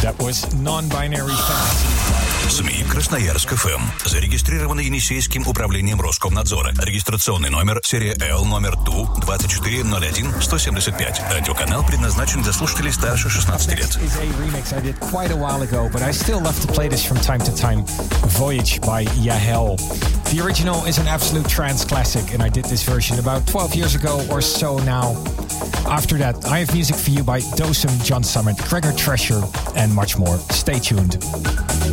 That was Non-Binary Fantasy. СМИ Красноярск ФМ. Зарегистрировано Енисейским управлением Роскомнадзора. Регистрационный номер, серия L, номер ТУ-2401-175. Радиоканал предназначен для слушателей старше 16 лет. This is a remix I did quite a while ago, but I still love to play this from time to time. Voyage by Yahel. The original is an absolute trance classic, and I did this version about 12 years ago or so now. After that, I have music for you by Dosum, John Summit, Gregor Tresher, and much more. Stay tuned.